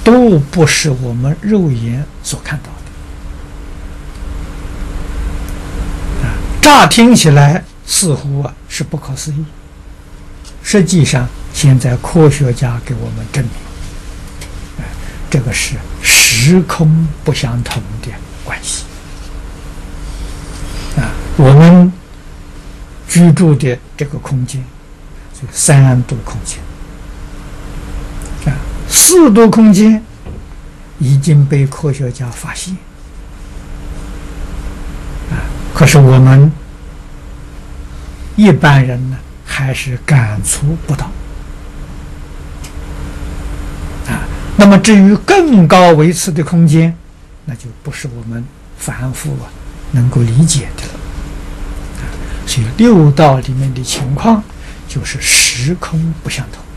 都不是我们肉眼所看到的。乍听起来似乎是不可思议，实际上现在科学家给我们证明，这个是时空不相同的关系。我们居住的这个空间是3度空间，4度空间已经被科学家发现可是我们一般人呢还是感触不到那么至于更高维次的空间，那就不是我们凡夫能够理解的了所以6道里面的情况就是时空不相同。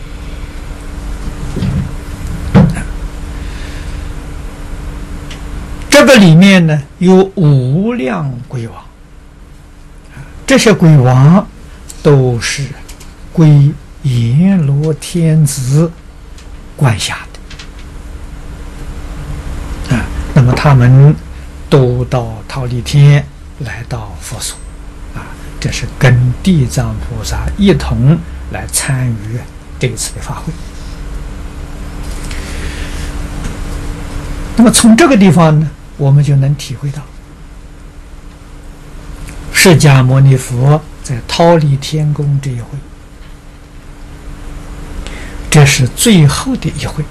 这个里面呢有无量鬼王，这些鬼王都是归阎罗天子管辖的那么他们都到忉利天来到佛所这是跟地藏菩萨一同来参与这次的法会。那么从这个地方呢，我们就能体会到释迦牟尼佛在忉利天宫这一会，这是最后的一会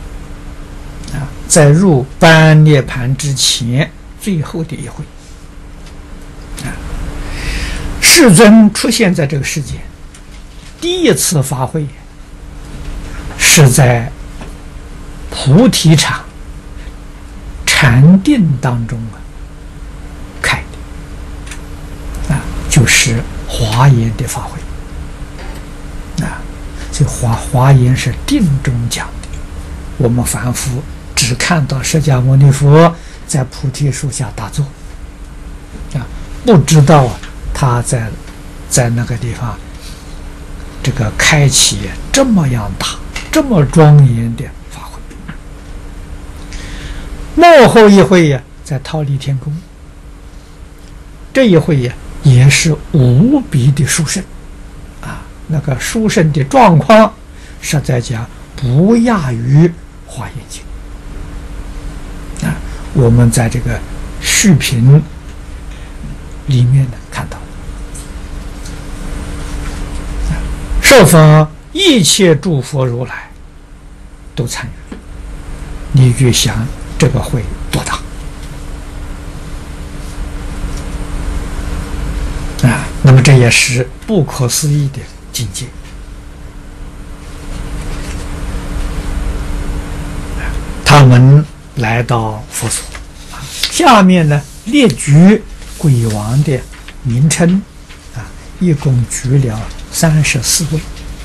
在入般涅盘之前最后的一会世尊出现在这个世界，第一次发会是在菩提场禅定当中开的就是华严的法会这华严是定中讲的，我们凡夫只看到释迦牟尼佛在菩提树下打坐不知道他在那个地方这个开启这么样大这么庄严的法会。末后一会在忉利天宫，这一会也是无比的殊胜那个殊胜的状况实在讲不亚于华严经我们在这个续品里面呢看到受封一切诸佛如来都参与，你去想这个会多大那么这也是不可思议的境界他们来到佛所下面呢列举鬼王的名称一共举了34位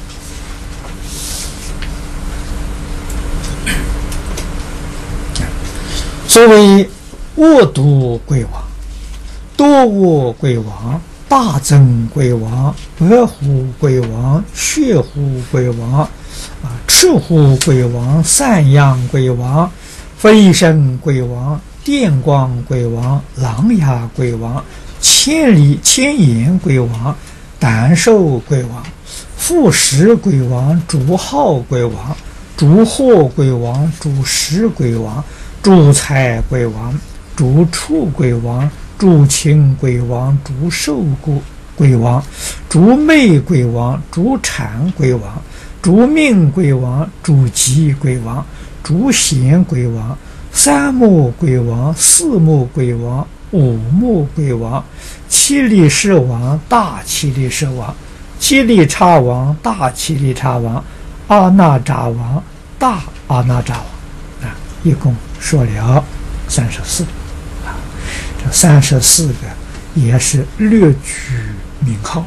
所谓恶毒鬼王、多恶鬼王、大增鬼王、白虎鬼王、血虎鬼王赤虎鬼王、散阳鬼王、飞升鬼王、电光鬼王、狼牙鬼王、千眼鬼王、胆兽鬼王、负食鬼王、主号鬼王、主祸鬼王、主食鬼王、主财鬼王、主畜鬼王、主禽鬼王、主兽鬼王、主魅鬼王、主产鬼王、主命鬼王、主吉鬼王、主贤鬼王、三目鬼王、四目鬼王、五目鬼王、七力士王、大七力士王、七力叉王、大七力叉王、阿那扎王、大阿那扎王一共说了34这34个也是略举名号。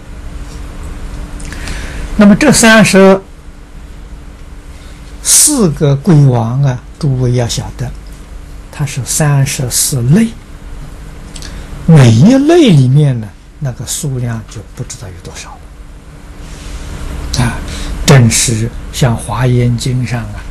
那么这34个鬼王诸位要晓得，它是34类，每一类里面呢，那个数量就不知道有多少了正是像华严经上